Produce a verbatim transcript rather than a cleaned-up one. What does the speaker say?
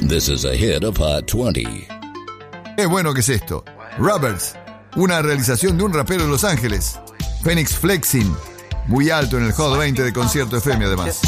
This is a hit of Hot twenty. Qué bueno que es esto. Rubbers, una realización de un rapero de Los Ángeles. Phoenix Flexing, muy alto en el Hot veinte de Concierto F M además.